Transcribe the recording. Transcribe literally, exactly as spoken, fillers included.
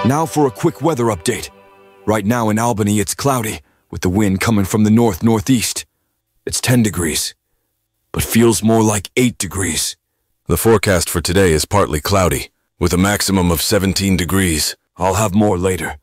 Now for a quick weather update. Right now in Albany, it's cloudy, with the wind coming from the north-northeast. It's ten degrees, but feels more like eight degrees. The forecast for today is partly cloudy, with a maximum of seventeen degrees. I'll have more later.